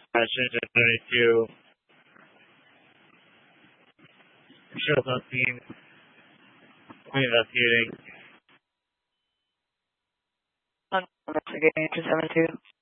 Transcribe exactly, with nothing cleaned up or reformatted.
Shenzhen thirty-two. Shows on scene. Investigating. I'm investigating to seven two.